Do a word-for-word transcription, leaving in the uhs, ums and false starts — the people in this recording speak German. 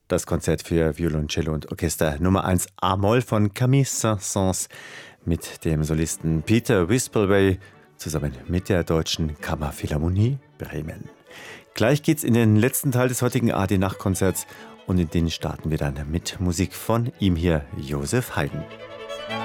Das Konzert für Violoncello und Orchester Nummer eins A-Moll von Camille Saint-Saëns mit dem Solisten Peter Wispelwey zusammen mit der Deutschen Kammerphilharmonie Bremen. Gleich geht's in den letzten Teil des heutigen A D Nachtkonzerts und in den starten wir dann mit Musik von ihm hier, Joseph Haydn.